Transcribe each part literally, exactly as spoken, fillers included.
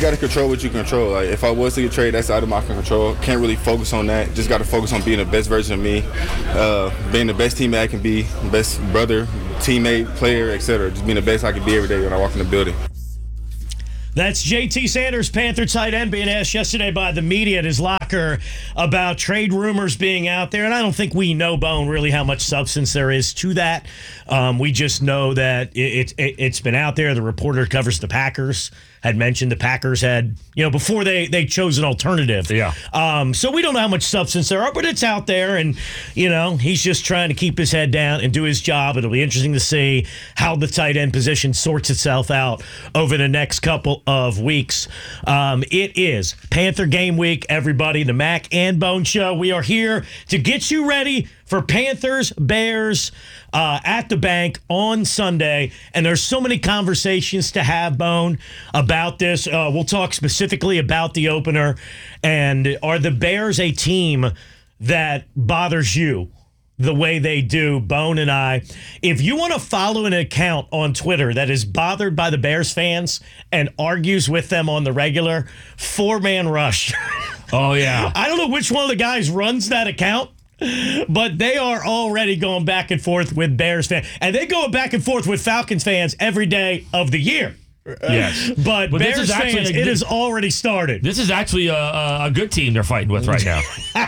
got to control what you control. Like, if I was to get traded, that's out of my control. Can't really focus on that. Just got to focus on being the best version of me, uh, being the best teammate I can be, best brother, teammate, player, et cetera. Just being the best I can be every day when I walk in the building. That's J T Sanders, Panther tight end, being asked yesterday by the media at his locker about trade rumors being out there. And I don't think we know, Bone, really how much substance there is to that. Um, we just know that it, it, it's been out there. The reporter covers the Packers had mentioned the Packers had, you know, before they, they chose an alternative. Yeah. Um, so we don't know how much substance there are, but it's out there. And, you know, he's just trying to keep his head down and do his job. It'll be interesting to see how the tight end position sorts itself out over the next couple of weeks. Um, it is Panther Game Week, everybody. The Mac and Bone Show. We are here to get you ready for Panthers, Bears uh, at the bank on Sunday. And there's so many conversations to have, Bone, about this. Uh, we'll talk specifically about the opener. And are the Bears a team that bothers you the way they do, Bone and I? If you want to follow an account on Twitter that is bothered by the Bears fans and argues with them on the regular, four-man rush. Oh, yeah. I don't know which one of the guys runs that account, but they are already going back and forth with Bears fans. And they go back and forth with Falcons fans every day of the year. Yes. But well, Bears fans, a, it has already started. This is actually a, a good team they're fighting with right now.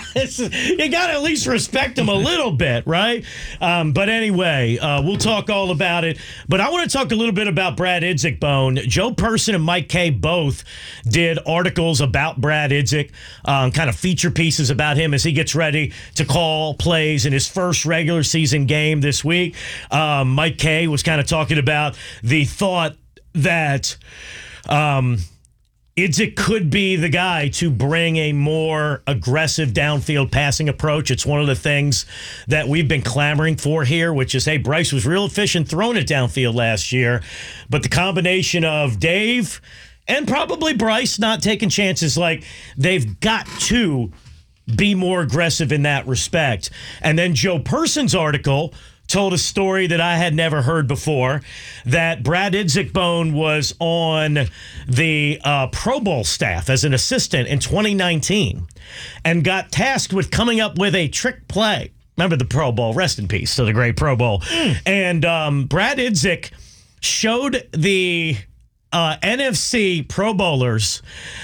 You got to at least respect them a little bit, right? Um, but anyway, uh, we'll talk all about it. But I want to talk a little bit about Brad Idzik, Bone. Joe Person and Mike Kay both did articles about Brad Idzik, um, kind of feature pieces about him as he gets ready to call plays in his first regular season game this week. Um, Mike Kay was kind of talking about the thought that um, Idzik could be the guy to bring a more aggressive downfield passing approach. It's one of the things that we've been clamoring for here, which is, hey, Bryce was real efficient throwing it downfield last year, but the combination of Dave and probably Bryce not taking chances, like, they've got to be more aggressive in that respect. And then Joe Person's article told a story that I had never heard before, that Brad Idzik, Bone, was on the uh, Pro Bowl staff as an assistant in twenty nineteen and got tasked with coming up with a trick play. Remember the Pro Bowl, rest in peace to the great Pro Bowl. Mm. And um, Brad Idzik showed the uh, N F C Pro Bowlers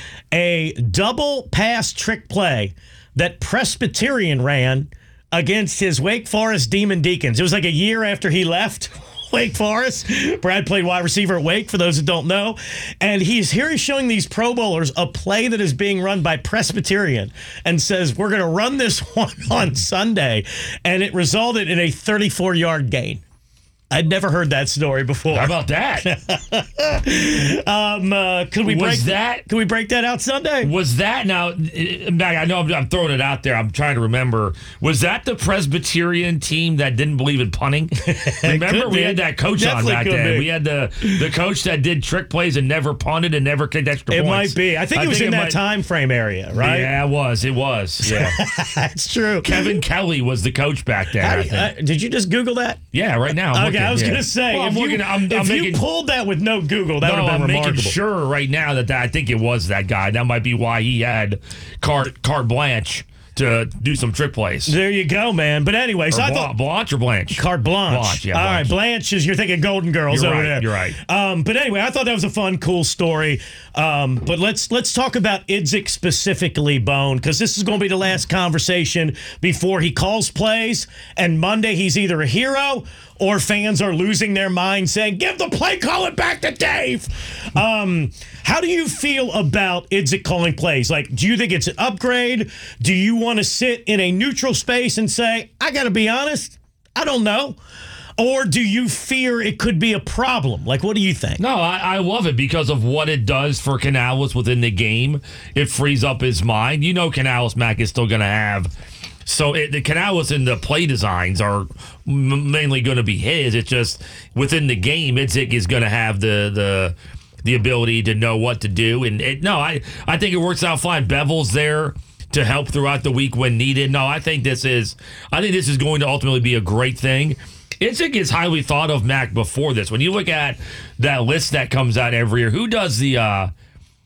a double pass trick play that Presbyterian ran against his Wake Forest Demon Deacons. It was like a year after he left Wake Forest. Brad played wide receiver at Wake, for those that don't know. And he's here he's showing these Pro Bowlers a play that is being run by Presbyterian and says, we're going to run this one on Sunday. And it resulted in a thirty-four-yard gain. I'd never heard that story before. How about that? um, uh, could we was break that? Could we break that out Sunday? Was that now? I know I'm, I'm throwing it out there. I'm trying to remember. Was that the Presbyterian team that didn't believe in punting? Remember, we had that coach Definitely on back then. Be. We had the the coach that did trick plays and never punted and never kicked extra it points. It might be. I think I it was think in it that might, time frame area, right? Yeah, it was. It was. Yeah, that's true. Kevin Kelly was the coach back then. I think. Uh, did you just Google that? Yeah, right now. I'm okay, looking, I was yeah. going to say. Well, if you, looking, I'm, if I'm you making, pulled that with no Google, that no, would have been I'm remarkable. making sure right now that, that I think it was that guy. That might be why he had carte, carte blanche to do some trick plays. There you go, man. But anyway, so or I Bla- thought Blanche or Blanche? Carte Blanche. Blanche, yeah. All Blanche. right, Blanche is, you're thinking Golden Girls you're over right, there. You're right. Um, but anyway, I thought that was a fun, cool story. Um, but let's let's talk about Idzik specifically, Bone, because this is going to be the last conversation before he calls plays. And Monday, he's either a hero or fans are losing their mind saying, give the play calling back to Dave. Um, how do you feel about Idzik calling plays? Like, do you think it's an upgrade? Do you want to sit in a neutral space and say, I got to be honest, I don't know? Or do you fear it could be a problem? Like, what do you think? No, I, I love it because of what it does for Canales within the game. It frees up his mind. You know Canales Mac is still going to have. So it, the Canales and the play designs are m- mainly going to be his. It's just within the game, Idzik is going to have the the the ability to know what to do. And it, no, I, I think it works out fine. Bevel's there to help throughout the week when needed. No, I think this is I think this is going to ultimately be a great thing. Idzik is highly thought of, Mac, before this. When you look at that list that comes out every year, who does the uh,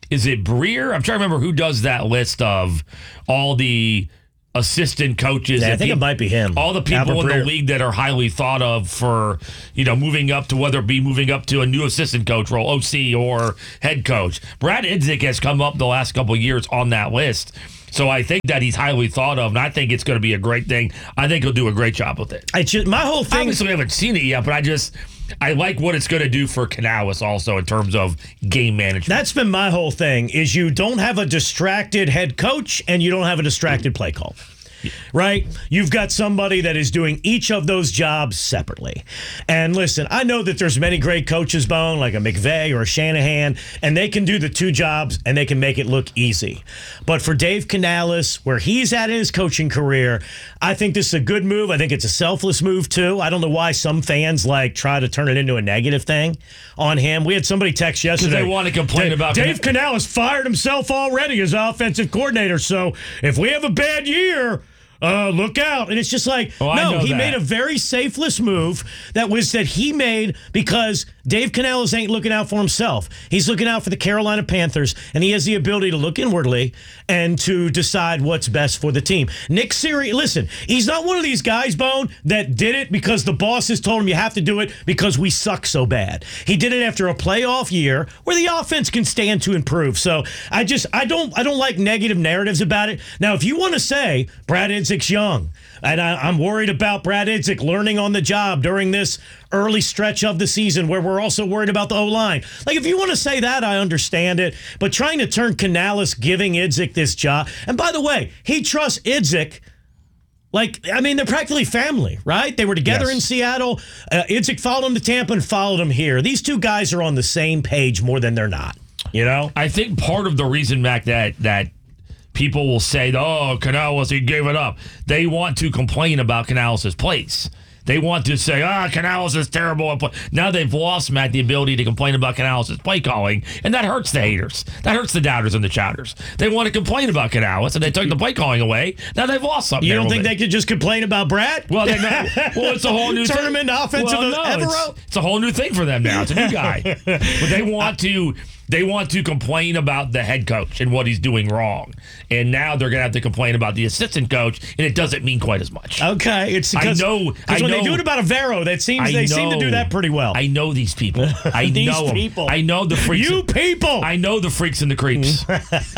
is it Breer? I'm trying to remember who does that list of all the assistant coaches. Yeah, I think pe- it might be him. All the people Albert in Breer. the league that are highly thought of for, you know, moving up to whether it be moving up to a new assistant coach role, O C or head coach. Brad Idzik has come up the last couple of years on that list. So I think that he's highly thought of, and I think it's going to be a great thing. I think he'll do a great job with it. I just, my whole thing. Obviously, we haven't seen it yet, but I just I like what it's going to do for Canales also in terms of game management. That's been my whole thing. Is you don't have a distracted head coach and you don't have a distracted play call. Right? You've got somebody that is doing each of those jobs separately. And listen, I know that there's many great coaches, Bone, like a McVay or a Shanahan, and they can do the two jobs and they can make it look easy. But for Dave Canales, where he's at in his coaching career, I think this is a good move. I think it's a selfless move, too. I don't know why some fans like try to turn it into a negative thing on him. We had somebody text yesterday. Because they want to complain Dave, about Dave Canales fired himself already as offensive coordinator. So if we have a bad year, Uh, look out. And it's just like, oh, no, he that. made a very selfless move that was that he made because Dave Canales ain't looking out for himself. He's looking out for the Carolina Panthers, and he has the ability to look inwardly and to decide what's best for the team. Nick Sirianni, listen, he's not one of these guys, Bone, that did it because the bosses told him you have to do it because we suck so bad. He did it after a playoff year where the offense can stand to improve. So I just, I don't, I don't like negative narratives about it. Now, if you want to say Brad Idzik's young, and I, I'm worried about Brad Idzik learning on the job during this early stretch of the season where we're also worried about the O-line. Like, if you want to say that, I understand it. But trying to turn Canales giving Idzik this job, and by the way, he trusts Idzik. Like, I mean, they're practically family, right? They were together Yes. in Seattle. Uh, Idzik followed him to Tampa and followed him here. These two guys are on the same page more than they're not, you know? I think part of the reason, Mac, that that people will say, oh, Canales, he gave it up. They want to complain about Canales' plays. They want to say, ah, oh, Canales is terrible at play. Now they've lost, Matt, the ability to complain about Canales' play calling, and that hurts the haters. That hurts the doubters and the shouters. They want to complain about Canales, and they took the play calling away. Now they've lost something. You don't think bit. they could just complain about Brad? Well, they know. Well, it's a whole new Turn thing. him into offensive well, no, Evero? It's, it's a whole new thing for them now. It's a new guy. But they want to they want to complain about the head coach and what he's doing wrong. And now they're going to have to complain about the assistant coach, and it doesn't mean quite as much. Okay, it's because I know. I when know, they do it about Evero, that seems I they know, seem to do that pretty well. I know these people. I These know 'em. people. I know the freaks. You people. I know the freaks and the creeps.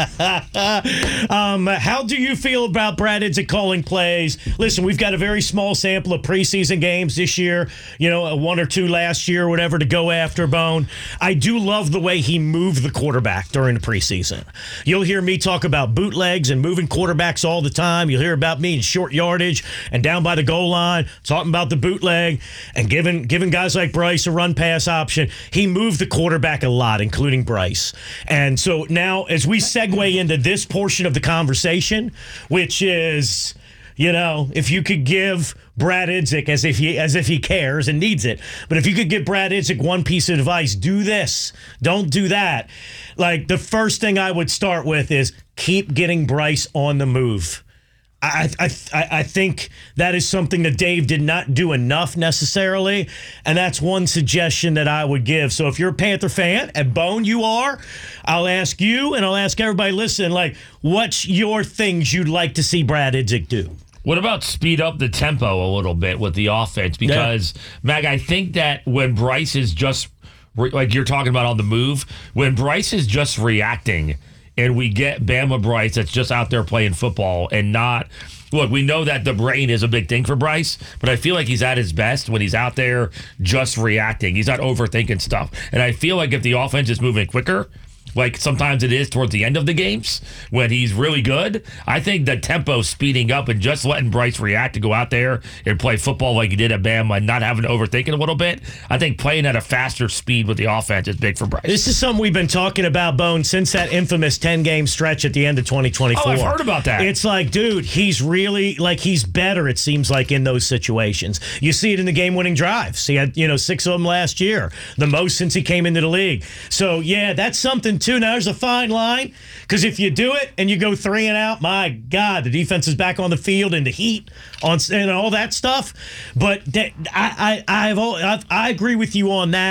um, how do you feel about Brad Idzik calling plays? Listen, we've got a very small sample of preseason games this year. You know, one or two last year, or whatever, to go after. Bone. I do love the way he moved the quarterback during the preseason. You'll hear me talk about bootlegs and moving quarterbacks all the time. You'll hear about me in short yardage and down by the goal line, talking about the bootleg and giving giving guys like Bryce a run pass option. He moved the quarterback a lot, including Bryce. And so now, as we segue into this portion of the conversation, which is, you know, if you could give Brad Idzik, as if he as if he cares and needs it, but if you could give Brad Idzik one piece of advice, do this, don't do that. Like, the first thing I would start with is keep getting Bryce on the move. I, I I I think that is something that Dave did not do enough necessarily, and that's one suggestion that I would give. So if you're a Panther fan, and Bone you are, I'll ask you, and I'll ask everybody listening, like, what's your things you'd like to see Brad Idzik do? What about speed up the tempo a little bit with the offense? Because, yeah. Mag, I think that when Bryce is just, re- like you're talking about on the move, when Bryce is just reacting and we get Bama Bryce that's just out there playing football and not, look, we know that the brain is a big thing for Bryce, but I feel like he's at his best when he's out there just reacting. He's not overthinking stuff. And I feel like if the offense is moving quicker, like sometimes it is towards the end of the games when he's really good, I think the tempo speeding up and just letting Bryce react to go out there and play football like he did at Bama and not having to overthink it a little bit. I think playing at a faster speed with the offense is big for Bryce. This is something we've been talking about, Bone, since that infamous ten-game stretch at the end of twenty twenty-four. Oh, I've heard about that. It's like, dude, he's really, like, he's better, it seems like, in those situations. You see it in the game-winning drives. He had, you know, six of them last year, the most since he came into the league. So, yeah, that's something, too. Now, there's a fine line, because if you do it and you go three and out, my God, the defense is back on the field and the heat on and all that stuff. But that, I, I, I've, I've, I agree with you on that.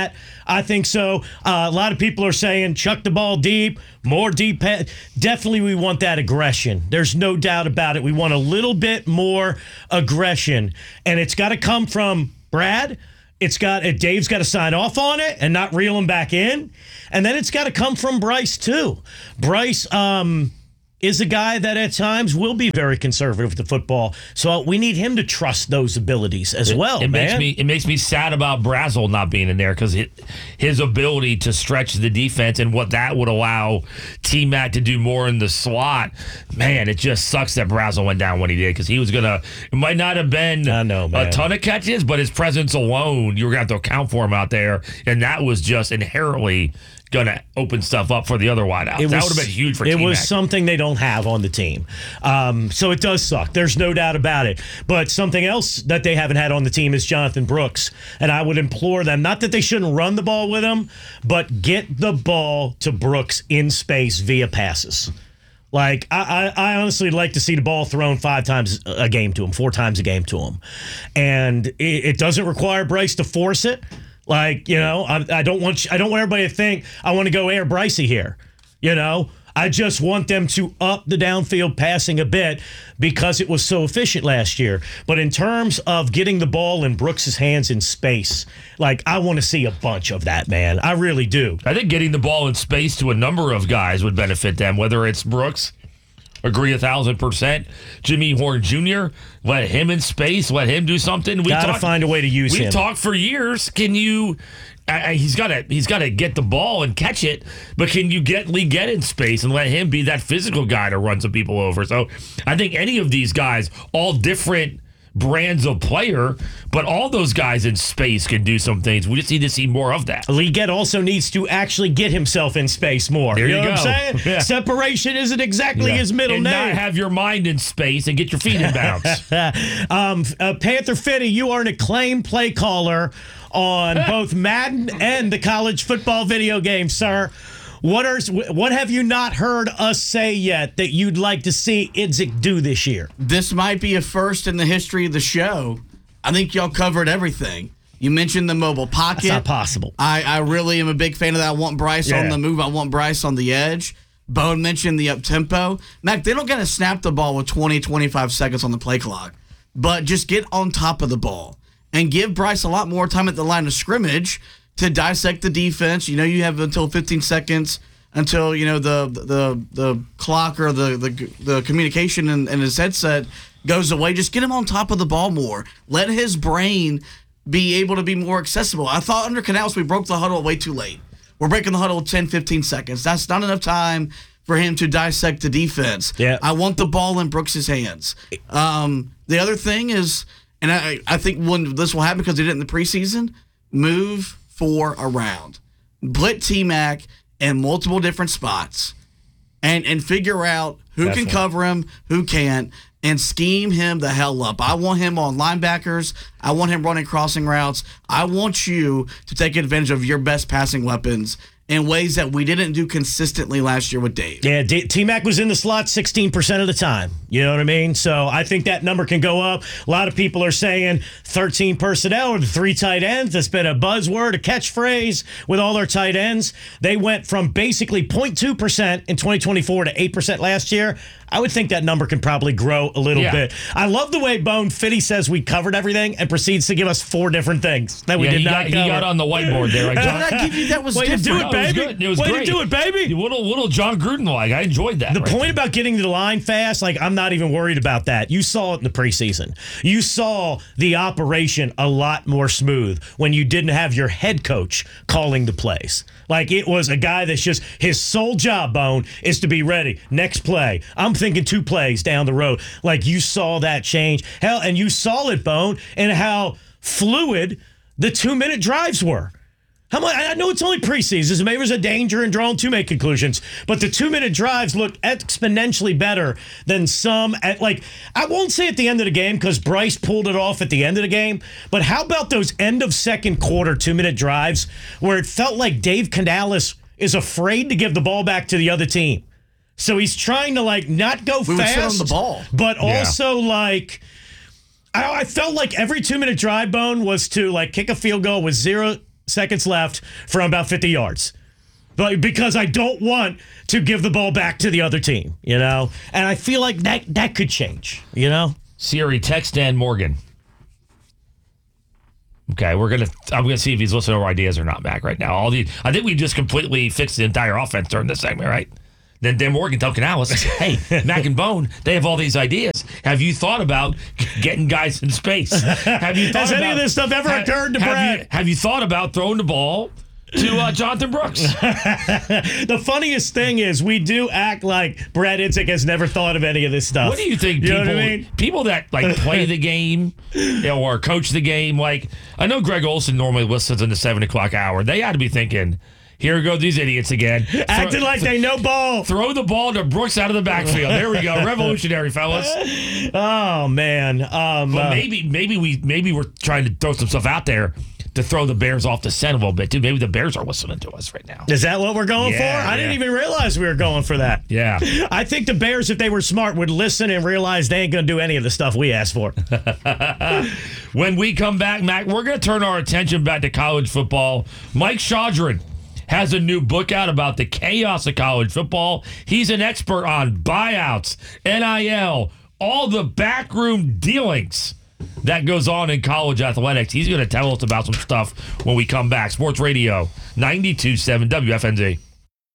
I think so. Uh, a lot of people are saying chuck the ball deep, more deep. Pa- Definitely we want that aggression. There's no doubt about it. We want a little bit more aggression. And it's got to come from Brad. It's got Dave's got to sign off on it and not reel him back in. And then it's got to come from Bryce, too. Bryce, um... is a guy that at times will be very conservative with the football. So we need him to trust those abilities as well, it, it man. Makes me, it makes me sad about Brazel not being in there because his ability to stretch the defense and what that would allow T-Mac to do more in the slot, man, it just sucks that Brazel went down when he did because he was going to, it might not have been I know, man. a ton of catches, but his presence alone, you were going to have to account for him out there. And that was just inherently going to open stuff up for the other wideouts. That would have been huge for It T-Mac. was something they don't have on the team. Um, so it does suck. There's no doubt about it. But something else that they haven't had on the team is Jonathan Brooks. And I would implore them, not that they shouldn't run the ball with him, but get the ball to Brooks in space via passes. Like, I, I, I honestly like to see the ball thrown five times a game to him, four times a game to him. And it, it doesn't require Bryce to force it. Like, you know, I, I don't want I don't want everybody to think I want to go Air Brycey here. You know, I just want them to up the downfield passing a bit because it was so efficient last year. But in terms of getting the ball in Brooks' hands in space, like, I want to see a bunch of that, man. I really do. I think getting the ball in space to a number of guys would benefit them, whether it's Brooks. Agree a thousand percent. Jimmy Horn Junior, let him in space, let him do something. We Gotta talk, find a way to use we've him. We've talked for years. Can you? Uh, he's got to. He's got to get the ball and catch it. But can you get Lee get in space and let him be that physical guy to run some people over? So I think any of these guys, all different brands of player, but all those guys in space can do some things. We just need to see more of that. Liggett also needs to actually get himself in space more. There you you know go. what I'm saying? Yeah. Separation isn't exactly Yeah. his middle and name. not have your mind in space and get your feet in bounds. um, uh, Panther Fitty, you are an acclaimed play caller on both Madden and the college football video game, sir. What are what have you not heard us say yet that you'd like to see Idzik do this year? This might be a first in the history of the show. I think y'all covered everything. You mentioned the mobile pocket. That's not possible. I, I really am a big fan of that. I want Bryce Yeah. on the move. I want Bryce on the edge. Bone mentioned the up-tempo. Mac, they don't got to snap the ball with twenty, twenty-five seconds on the play clock, but just get on top of the ball and give Bryce a lot more time at the line of scrimmage to dissect the defense. You know, you have until fifteen seconds until, you know, the the the clock or the the, the communication in, in his headset goes away. Just get him on top of the ball more. Let his brain be able to be more accessible. I thought under Canales we broke the huddle way too late. We're breaking the huddle with ten, fifteen seconds. That's not enough time for him to dissect the defense. Yeah. I want the ball in Brooks' hands. Um, the other thing is, and I, I think when this will happen because they did it in the preseason, move four around. Put T-Mac in multiple different spots and, and figure out who Definitely. can cover him, who can't, and scheme him the hell up. I want him on linebackers. I want him running crossing routes. I want you to take advantage of your best passing weapons in ways that we didn't do consistently last year with Dave. Yeah, D- T-Mac was in the slot sixteen percent of the time. You know what I mean? So I think that number can go up. A lot of people are saying thirteen personnel or the three tight ends. That's been a buzzword, a catchphrase with all their tight ends. They went from basically zero point two percent in twenty twenty-four to eight percent last year. I would think that number can probably grow a little Yeah. bit. I love the way Bone Fitty says we covered everything and proceeds to give us four different things that we yeah, did he not got, cover. he got on the whiteboard there. Right, What John? did I give you that was Way to different? do it, No, baby. It was good. It was Way great. to do it, baby. Little, little John Gruden like. I enjoyed that. The right point there. about getting to the line fast, like, I'm not even worried about that. You saw it in the preseason. You saw the operation a lot more smooth when you didn't have your head coach calling the plays. Like, it was a guy that's just, his sole job, Bone, is to be ready. Next play. I'm thinking two plays down the road. Like, you saw that change. Hell, and you saw it, Bone, and how fluid the two-minute drives were. How much? I know it's only preseason, so maybe there's a danger in drawing too many conclusions, but the two-minute drives looked exponentially better than some at, like, I won't say at the end of the game because Bryce pulled it off at the end of the game, but how about those end of second quarter two-minute drives where it felt like Dave Canales is afraid to give the ball back to the other team? So he's trying to, like, not go We would fast, sit on the ball. but Yeah. also, like, I, I felt like every two-minute drive, Bone, was to, like, kick a field goal with zero seconds left from about fifty yards. But because I don't want to give the ball back to the other team, you know? And I feel like that that could change, you know? Siri, text Dan Morgan. Okay, we're gonna. I'm gonna see if he's listening to our ideas or not, Mac. Right now, all the. I think we just completely fixed the entire offense during this segment, right? Then Dan Morgan tell Canales, hey, Mac and Bone, they have all these ideas. Have you thought about getting guys in space? Have you thought Has about, any of this stuff ever have, occurred to have Brad? You, have you thought about throwing the ball to uh, Jonathan Brooks? The funniest thing is we do act like Brad Idzik has never thought of any of this stuff. What do you think? You People, know what I mean? people that like play the game or coach the game, like I know Greg Olson normally listens in the seven o'clock hour. They had to be thinking, here go these idiots again. Acting throw, like they know ball. Throw the ball to Brooks out of the backfield. There we go. Revolutionary, fellas. Oh, man. Um, But uh, maybe maybe we maybe we're trying to throw some stuff out there to throw the Bears off the scent a little bit, too. Maybe the Bears are listening to us right now. Is that what we're going Yeah, for? I yeah. didn't even realize we were going for that. Yeah. I think the Bears, if they were smart, would listen and realize they ain't going to do any of the stuff we asked for. When we come back, Mac, we're going to turn our attention back to college football. Mike Chaudron has a new book out about the chaos of college football. He's an expert on buyouts, N I L, all the backroom dealings that goes on in college athletics. He's going to tell us about some stuff when we come back. Sports Radio ninety-two point seven W F N Z.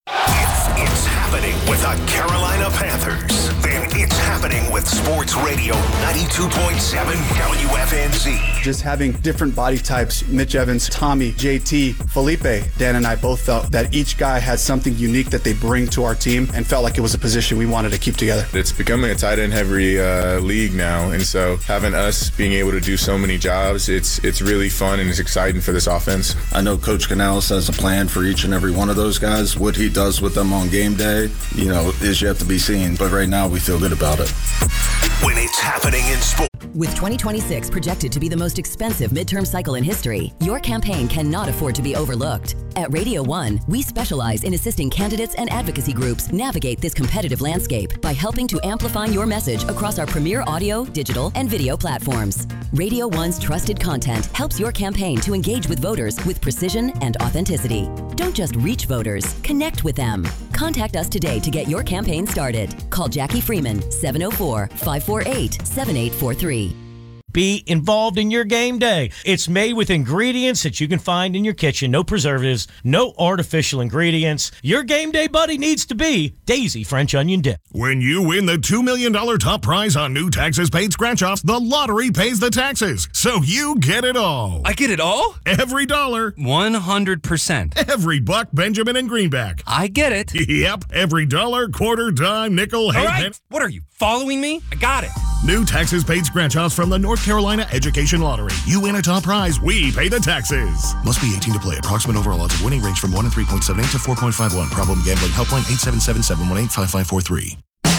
If it's happening with the Carolina Panthers, then it's happening with Sports Radio ninety-two point seven W F N Z. Just having different body types, Mitch Evans, Tommy, J T, Felipe, Dan and I both felt that each guy had something unique that they bring to our team and felt like it was a position we wanted to keep together. It's becoming a tight end heavy uh, league now, and so having us being able to do so many jobs, it's it's really fun and it's exciting for this offense. I know Coach Canales has a plan for each and every one of those guys. What he does with them on game day, you know, is yet to be seen. But right now, we feel good about it. When it's happening in sports. With twenty twenty-six projected to be the most expensive midterm cycle in history, your campaign cannot afford to be overlooked. At Radio One, we specialize in assisting candidates and advocacy groups navigate this competitive landscape by helping to amplify your message across our premier audio, digital, and video platforms. Radio One's trusted content helps your campaign to engage with voters with precision and authenticity. Don't just reach voters, connect with them. Contact us today to get your campaign started. Call Jackie Freeman, seven oh four, five four eight, seven eight four three. Be involved in your game day. It's made with ingredients that you can find in your kitchen. No preservatives, no artificial ingredients. Your game day buddy needs to be Daisy French Onion Dip. When you win the two million dollars top prize on new taxes paid scratch-offs, the lottery pays the taxes. So you get it all. I get it all? Every dollar. one hundred percent. Every buck, Benjamin and Greenback. I get it. Yep. Every dollar, quarter, dime, nickel, All half. right. What are you, following me? I got it. New taxes paid scratch-offs from the North Carolina Education Lottery. You win a top prize, we pay the taxes. Must be eighteen to play. Approximate overall odds of winning range from one and three point seven eight to four point five one. Problem gambling helpline eight seven seven, seven one eight, five five four three.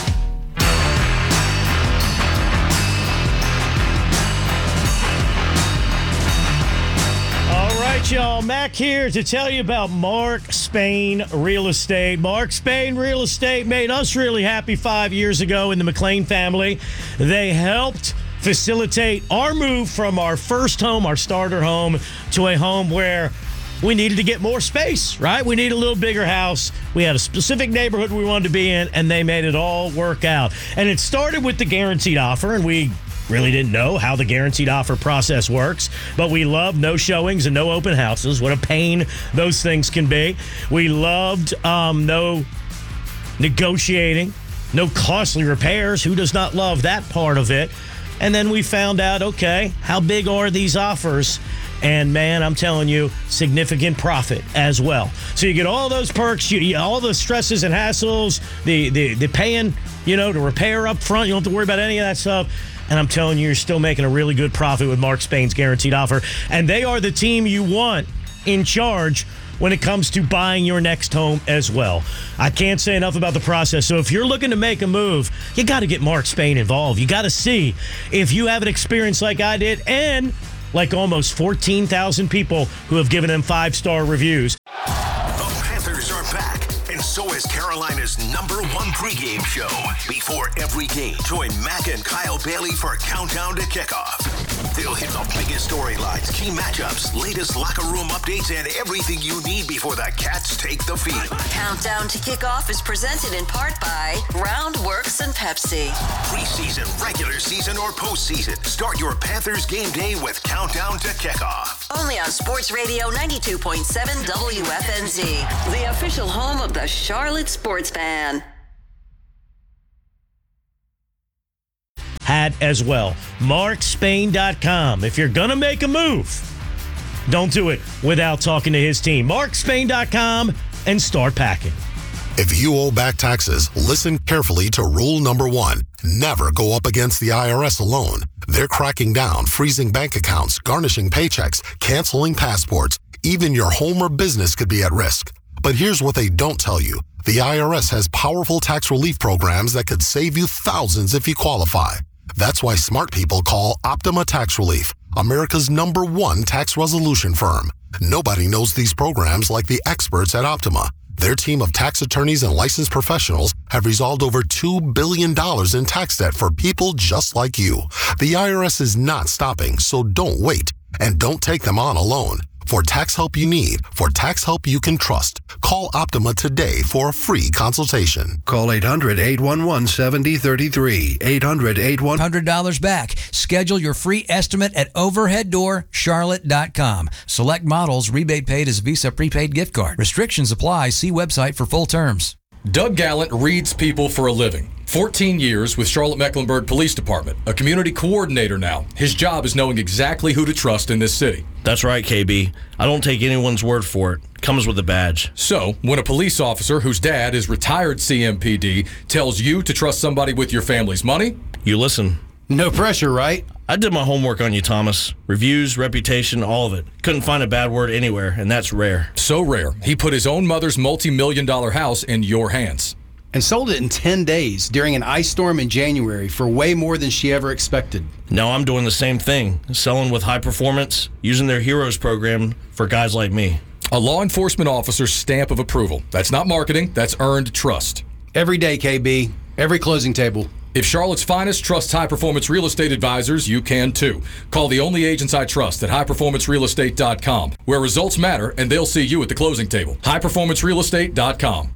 All right, y'all. Mac here to tell you about Mark Spain Real Estate. Mark Spain Real Estate made us really happy five years ago in the McLean family. They helped facilitate our move from our first home, our starter home, to a home where we needed to get more space, right? We need a little bigger house. We had a specific neighborhood we wanted to be in, and they made it all work out. And it started with the guaranteed offer, and we really didn't know how the guaranteed offer process works, but we loved no showings and no open houses. What a pain those things can be. We loved um, no negotiating, no costly repairs. Who does not love that part of it? And then we found out, okay, how big are these offers? And man, I'm telling you, significant profit as well. So you get all those perks, you, you all the stresses and hassles, the, the the paying, you know, to repair up front. You don't have to worry about any of that stuff. And I'm telling you, you're still making a really good profit with Mark Spain's guaranteed offer. And they are the team you want in charge when it comes to buying your next home as well. I can't say enough about the process. So if you're looking to make a move, you got to get Mark Spain involved. You got to see if you have an experience like I did and like almost fourteen thousand people who have given him five-star reviews. The Panthers are back, and so is Carolina's number one pregame show. Before every game, join Mac and Kyle Bailey for Countdown to Kickoff. They'll hit the biggest storylines, key matchups, latest locker room updates, and everything you need before the Cats take the field. Countdown to Kickoff is presented in part by Roundworks and Pepsi. Preseason, regular season, or postseason, start your Panthers game day with Countdown to Kickoff. Only on Sports Radio ninety-two point seven W F N Z, the official home of the Charlotte Sports Fan. Hat as well. Mark Spain dot com. If you're going to make a move, don't do it without talking to his team. Mark Spain dot com and start packing. If you owe back taxes, listen carefully to rule number one. Never go up against the I R S alone. They're cracking down, freezing bank accounts, garnishing paychecks, canceling passports. Even your home or business could be at risk. But here's what they don't tell you. The I R S has powerful tax relief programs that could save you thousands if you qualify. That's why smart people call Optima Tax Relief, America's number one tax resolution firm. Nobody knows these programs like the experts at Optima. Their team of tax attorneys and licensed professionals have resolved over two billion dollars in tax debt for people just like you. The I R S is not stopping, so don't wait. And don't take them on alone. For tax help you need, for tax help you can trust, call Optima today for a free consultation. Call eight hundred, eight one one, seven zero three three. eight hundred, eight one one. one hundred dollars back. Schedule your free estimate at overhead door charlotte dot com. Select models, rebate paid as Visa prepaid gift card. Restrictions apply. See website for full terms. Doug Gallant reads people for a living. fourteen years with Charlotte-Mecklenburg Police Department, a community coordinator now. His job is knowing exactly who to trust in this city. That's right, K B. I don't take anyone's word for it. Comes with a badge. So, when a police officer whose dad is retired C M P D tells you to trust somebody with your family's money, you listen. No pressure, right? I did my homework on you, Thomas. Reviews, reputation, all of it. Couldn't find a bad word anywhere, and that's rare. So rare, he put his own mother's multi-million dollar house in your hands. And sold it in ten days during an ice storm in January for way more than she ever expected. Now I'm doing the same thing, selling with high performance, using their Heroes program for guys like me. A law enforcement officer's stamp of approval. That's not marketing, that's earned trust. Every day, K B. Every closing table. If Charlotte's Finest trusts High Performance Real Estate Advisors, you can too. Call the only agents I trust at high performance real estate dot com, where results matter and they'll see you at the closing table. high performance real estate dot com.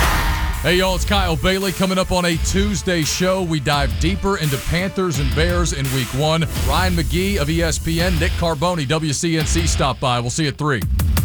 Hey, y'all, it's Kyle Bailey. Coming up on a Tuesday show, we dive deeper into Panthers and Bears in week one. Ryan McGee of E S P N, Nick Carboni, W C N C, stop by. We'll see you at three.